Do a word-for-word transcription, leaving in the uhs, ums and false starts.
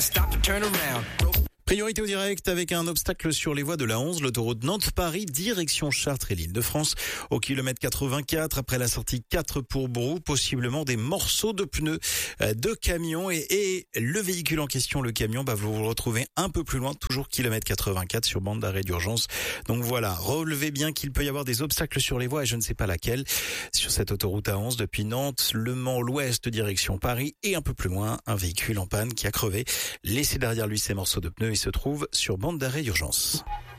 can't stop to turn around. Priorité au direct avec un obstacle sur les voies de la onze, l'autoroute Nantes-Paris, direction Chartres et l'Île-de-France. Au kilomètre quatre-vingt-quatre, après la sortie quatre pour Brou, possiblement des morceaux de pneus de camion et, et le véhicule en question, le camion, bah vous vous retrouvez un peu plus loin, toujours kilomètre quatre-vingt-quatre sur bande d'arrêt d'urgence. Donc voilà, relevez bien qu'il peut y avoir des obstacles sur les voies et je ne sais pas laquelle. Sur cette autoroute A onze depuis Nantes, Le Mans, l'ouest, direction Paris et un peu plus loin, un véhicule en panne qui a crevé, laissé derrière lui ses morceaux de pneus et se trouve sur bande d'arrêt d'urgence.